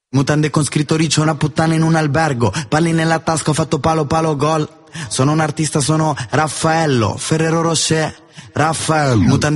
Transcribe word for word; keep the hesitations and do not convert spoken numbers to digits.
Mutande con scritto riccio, una puttana in un albergo, palli nella tasca, ho fatto palo palo gol. Sono un artista, sono Raffaello, Ferrero Rocher, Raffaello, mutande